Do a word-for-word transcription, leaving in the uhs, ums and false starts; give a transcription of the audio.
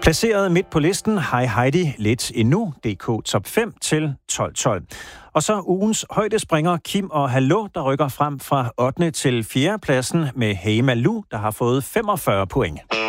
Placeret midt på listen, Hej Heidi, lidt endnu, D K top fem til tolv tolv. Og så ugens højdespringer Kim og Hallo, der rykker frem fra ottende til fjerde pladsen med Hey Malou, der har fået femogfyrre point.